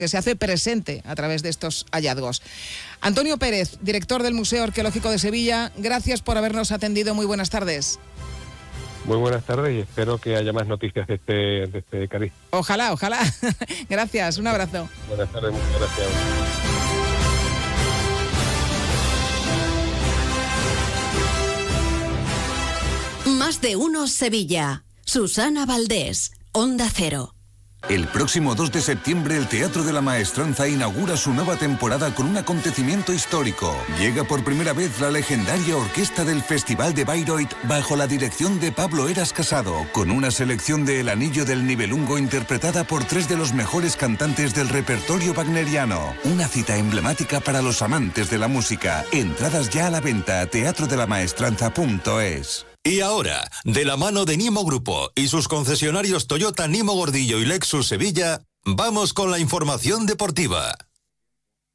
que se hace presente a través de estos hallazgos. Antonio Pérez, director del Museo Arqueológico de Sevilla, gracias por habernos atendido. Muy buenas tardes. Muy buenas tardes y espero que haya más noticias de este cariz. Ojalá. Gracias, un abrazo. Buenas tardes, muchas gracias. Más de uno Sevilla. Susana Valdés, Onda Cero. El próximo 2 de septiembre el Teatro de la Maestranza inaugura su nueva temporada con un acontecimiento histórico. Llega por primera vez la legendaria orquesta del Festival de Bayreuth bajo la dirección de Pablo Heras Casado, con una selección de El Anillo del Nibelungo interpretada por 3 de los mejores cantantes del repertorio wagneriano. Una cita emblemática para los amantes de la música. Entradas ya a la venta a teatrodelamaestranza.es. Y ahora, de la mano de Nimo Grupo y sus concesionarios Toyota Nimo Gordillo y Lexus Sevilla, vamos con la información deportiva.